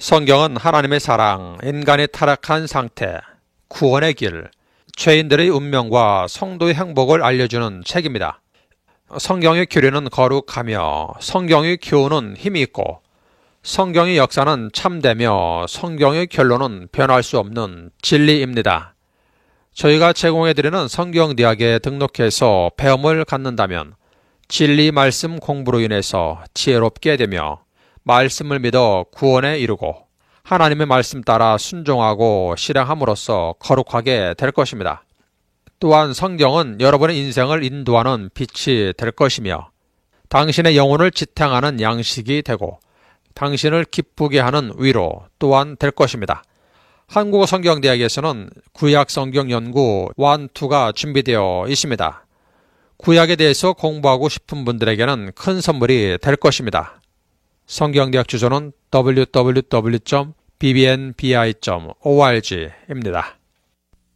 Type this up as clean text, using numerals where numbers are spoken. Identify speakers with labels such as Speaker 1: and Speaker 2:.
Speaker 1: 성경은 하나님의 사랑, 인간의 타락한 상태, 구원의 길, 죄인들의 운명과 성도의 행복을 알려주는 책입니다. 성경의 교리는 거룩하며 성경의 교훈은 힘이 있고 성경의 역사는 참되며 성경의 결론은 변할 수 없는 진리입니다. 저희가 제공해드리는 성경대학에 등록해서 배움을 갖는다면 진리 말씀 공부로 인해서 지혜롭게 되며 말씀을 믿어 구원에 이르고 하나님의 말씀 따라 순종하고 실행함으로써 거룩하게 될 것입니다. 또한 성경은 여러분의 인생을 인도하는 빛이 될 것이며 당신의 영혼을 지탱하는 양식이 되고 당신을 기쁘게 하는 위로 또한 될 것입니다. 한국어성경대학에서는 구약성경연구 1, 2가 준비되어 있습니다. 구약에 대해서 공부하고 싶은 분들에게는 큰 선물이 될 것입니다. 성경대학 주소는 www.bbnbi.org입니다.